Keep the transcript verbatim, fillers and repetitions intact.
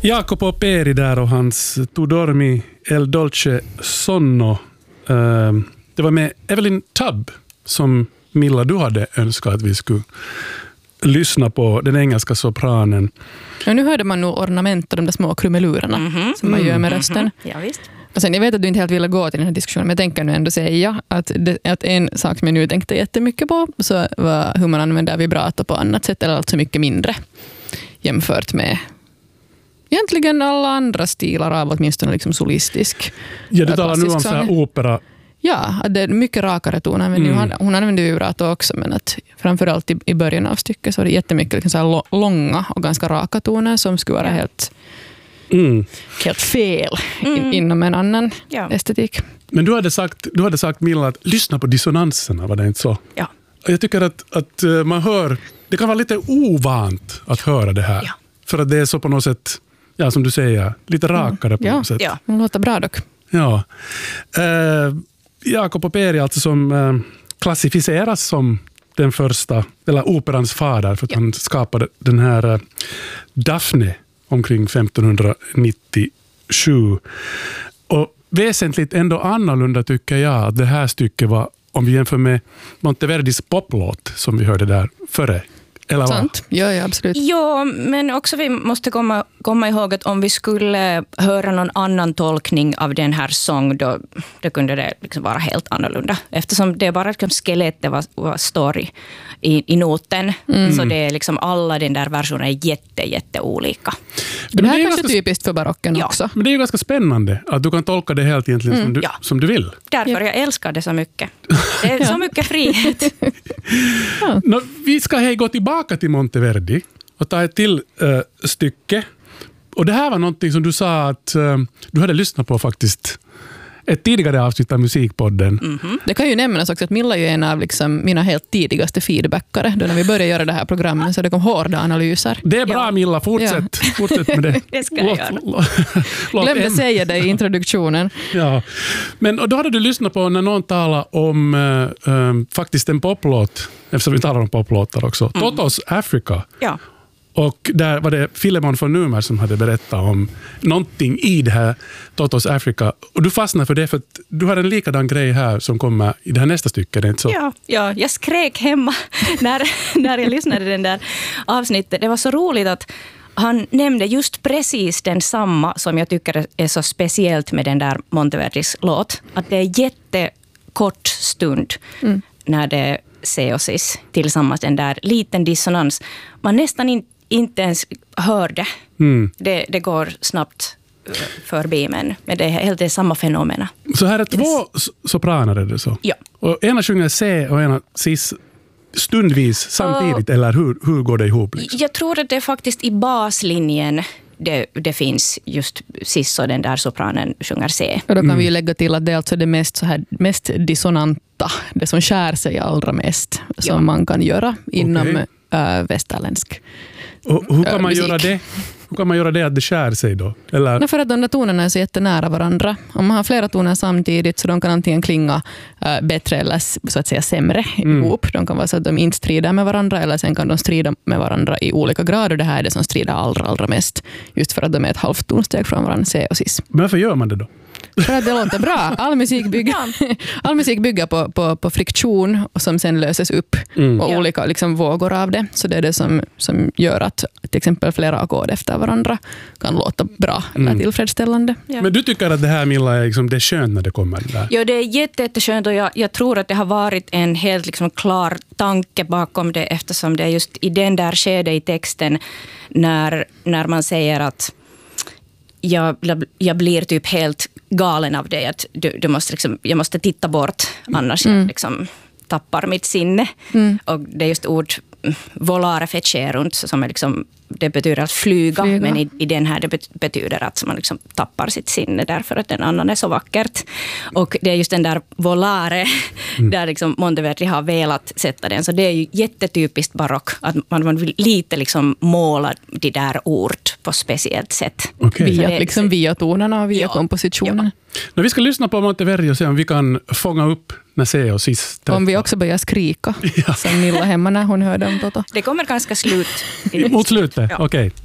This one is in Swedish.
Jacopo Peri där och hans Tu dormi el dolce sonno. Det var med Evelyn Tubb som Milla, du hade önskat att vi skulle lyssna på den engelska sopranen. Ja, nu hörde man nog ornament och de där små krumelurerna mm-hmm. som man gör med rösten. Mm-hmm. Ja, visst. Och sen, jag vet att du inte helt ville gå till den här diskussionen, men jag tänker nu ändå säga att, det, att en sak som jag nu tänkte jättemycket på så var hur man använder vibrato på annat sätt, eller alltså mycket mindre jämfört med egentligen alla andra stilar av åtminstone liksom solistisk. Ja, du talar nu om så här opera. Ja, att det är mycket rakare toner. Men mm. hon, hon använder vibrato också, men att framförallt i, i början av stycket så är det jättemycket liksom så här långa och ganska raka toner som skulle vara helt, mm. helt fel mm. in, inom en annan ja. estetik. Men du hade sagt, du hade sagt Milla att lyssna på dissonanserna, var det inte så? Ja. Jag tycker att, att man hör, det kan vara lite ovant att höra det här. Ja. För att det är så på något sätt, ja, som du säger, lite rakare på ja. något sätt. Ja, det låter bra dock. Ja. Eh, Jacopo Peri alltså som eh, klassificeras som den första, eller operans fader, för att ja. han skapade den här eh, Daphne omkring femtonhundranittiosju. Och väsentligt ändå annorlunda tycker jag att det här stycket var, om vi jämför med Monteverdis poplåt som vi hörde där före. Eller sant? Ja, ja, absolut. Ja, men också vi måste komma, komma ihåg att om vi skulle höra någon annan tolkning av den här sång, då, då kunde det liksom vara helt annorlunda. Eftersom det är bara liksom skelettet var, var story i, i noten, mm. så det är liksom alla den där versionen är jätte, jätte olika. Det, det här är kanske ganska typiskt för barocken ja. också. Men det är ju ganska spännande att du kan tolka det helt egentligen mm. som, du, ja. som du vill. Därför ja. jag älskar det så mycket. Det är så mycket frihet. ja. Nå, vi ska hej gå tillbaka till Monteverdi och ta ett till uh, stycke. Och det här var någonting som du sa att uh, du hade lyssnat på faktiskt ett tidigare avsnitt av Musikpodden. Mm-hmm. Det kan ju nämnas också att Milla är en av liksom mina helt tidigaste feedbackare. Då när vi började göra det här programmet så det kom hårda analyser. Det är bra ja. Milla, fortsätt. Ja. Fortsätt med det. Det ska jag låt, göra. Låt, låt Glömde en. säga det i introduktionen. Ja. Men och då hade du lyssnat på när någon talade om uh, um, faktiskt en poplåt, eftersom vi talar om poplåtar också. Mm. Totos Africa. Ja. Och där var det Filemon von Numer som hade berättat om någonting i det här Totos Africa. Och du fastnade för det för att du har en likadan grej här som kommer i det här nästa stycke, det är inte så? Ja, ja, jag skrek hemma när, när jag lyssnade på den där avsnittet. Det var så roligt att han nämnde just precis den samma som jag tycker är så speciellt med den där Monteverdis låt. Att det är jättekort stund mm. när det seosis tillsammans den där liten dissonans. Man nästan in, inte ens hör det. Mm. det. Det går snabbt förbi, men, men det är helt det samma fenomena. Så här är två yes. sopraner, är det så? Ja. Och ena sjunger C och ena cis stundvis samtidigt, uh, eller hur, hur går det ihop? Liksom? Jag tror att det är faktiskt i baslinjen det, det finns just cis och den där sopranen sjunger C. Och då kan mm. vi ju lägga till att det är alltså det mest, så här, mest dissonanta, det som skär sig allra mest som ja. man kan göra inom okay. äh, västerländsk och hur kan man musik. göra det? Hur kan man göra det att det skär sig då? Eller? No, för att de där tonerna är så jättenära varandra. Om man har flera toner samtidigt så de kan antingen klinga äh, bättre eller så att säga sämre mm. ihop. De kan vara så att de inte strider med varandra eller sen kan de strida med varandra i olika grader. Det här är det som strider allra, allra mest. Just för att de är ett halvt tonsteg från varandra, C och cis. Men varför gör man det då? För att det låter bra. All musik bygger, all musik bygger på, på, på friktion och som sen löses upp mm. och olika liksom, vågor av det. Så det är det som, som gör att till exempel flera ackord efter varandra kan låta bra eller mm. tillfredsställande. Ja. Men du tycker att det här, Milla, är, liksom, det är skönt när det kommer där? Ja, det är jätte, jätteskönt och jag, jag tror att det har varit en helt liksom, klar tanke bakom det eftersom det är just i den där skedet i texten när, när man säger att Jag, jag blir typ helt galen av det. Att du, du måste liksom, jag måste titta bort, annars mm. jag liksom tappar mitt sinne. Mm. Och det är just ord volare fecerunt som är liksom, det betyder att flyga, flyga. Men i, i den här det betyder att man liksom tappar sitt sinne därför att den annan är så vackert. Och det är just den där volare mm. där liksom Monteverdi har velat sätta den. Så det är ju jättetypiskt barock att man, man vill lite liksom måla de där ord på speciellt sätt. Okay. Via, det, liksom via tonerna och via ja, kompositionen. Ja. När vi ska lyssna på Monteverdi och se om vi kan fånga upp när C och cis träffar. Om vi också börjar skrika ja. som Milla hemma när hon hörde om Toto. Det kommer ganska slut. Mot slutet, ja. Okej. Okay.